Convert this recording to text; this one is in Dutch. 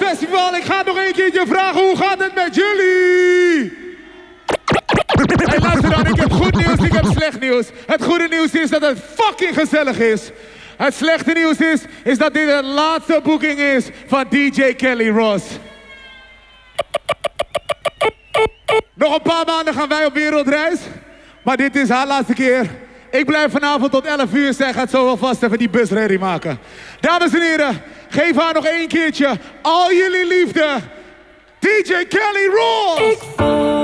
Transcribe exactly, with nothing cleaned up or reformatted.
Festival. Ik ga nog een keertje vragen, hoe gaat het met jullie? Hey, luister dan, ik heb goed nieuws, ik heb slecht nieuws. Het goede nieuws is dat het fucking gezellig is. Het slechte nieuws is, is dat dit de laatste boeking is van D J Kelly Ross. Nog een paar maanden gaan wij op wereldreis. Maar dit is haar laatste keer. Ik blijf vanavond tot elf uur zijn. Gaat zo wel vast even die bus ready maken. Dames en heren, geef haar nog één keertje al jullie liefde. D J Kelly Ross!